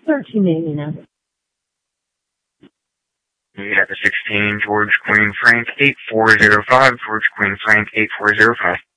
$13.89. You got the 16, George Queen Frank 8405, George Queen Frank 8405.